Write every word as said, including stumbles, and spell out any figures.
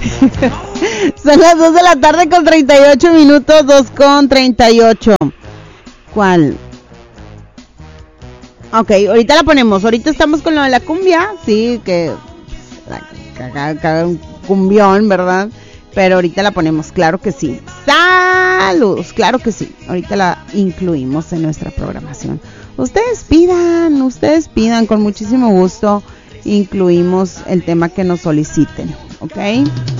Son las dos de la tarde con treinta y ocho minutos, dos con treinta y ocho. ¿Cuál? Ok, ahorita la ponemos. Ahorita estamos con lo de la cumbia, sí, que un cumbión, ¿verdad? Pero ahorita la ponemos, claro que sí. Saludos, claro que sí. Ahorita la incluimos en nuestra programación. Ustedes pidan, ustedes pidan, con muchísimo gusto incluimos el tema que nos soliciten, ¿ok?